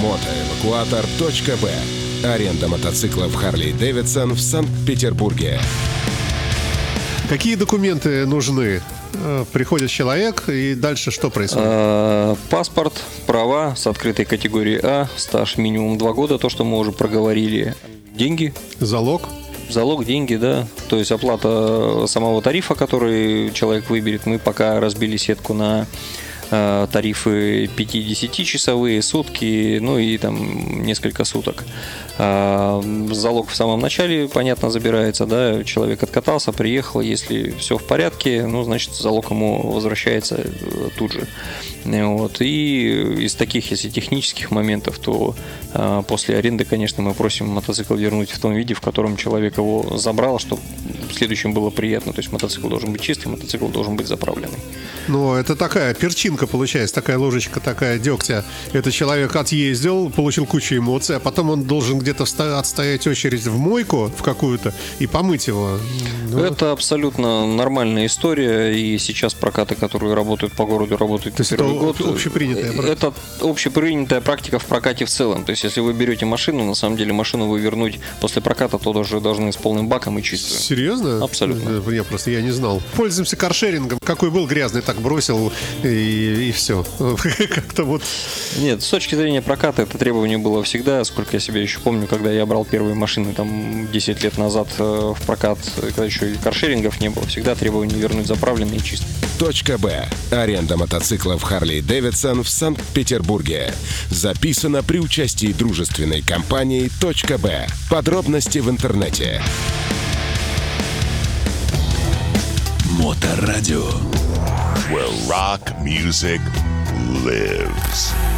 Мотоэвакуатор.б. Аренда мотоциклов Harley-Davidson в Санкт-Петербурге. Какие документы нужны? Приходит человек, и дальше что происходит? Паспорт, права с открытой категории А, стаж минимум 2 года, то, что мы уже проговорили. Деньги. Залог? Залог, деньги, да. То есть оплата самого тарифа, который человек выберет. Мы пока разбили сетку на тарифы 50-часовые, сутки, ну и там несколько суток. Залог в самом начале, понятно, забирается, да, человек откатался, приехал, если все в порядке, ну, значит, залог ему возвращается тут же. Вот. И из таких, если технических моментов, то после аренды, конечно, мы просим мотоцикл вернуть в том виде, в котором человек его забрал, чтобы в следующем было приятно. То есть мотоцикл должен быть чистый, мотоцикл должен быть заправленный. Ну, это такая перчинка получается, такая ложечка, такая дегтя. Это человек отъездил, получил кучу эмоций, а потом он должен где-то отстоять очередь в мойку в какую-то и помыть его. Ну, это абсолютно нормальная история, и сейчас прокаты, которые работают по городу, работают то есть первый год. Общепринятая практика. Это общепринятая практика в прокате в целом. То есть, если вы берете машину, на самом деле машину вы вернуть после проката, то уже должны с полным баком и чистую. Серьезно? Абсолютно. Я не знал. Пользуемся каршерингом. Какой был грязный, так бросил, и все. Как-то вот. Нет, с точки зрения проката это требование было всегда. Сколько я себя еще помню, когда я брал первые машины там 10 лет назад в прокат, когда еще и каршерингов не было, всегда требование вернуть заправленный и чистый. .б. Аренда мотоциклов Harley-Davidson в Санкт-Петербурге. Записано при участии дружественной компании .б. Подробности в интернете. Моторадио. Where rock music lives.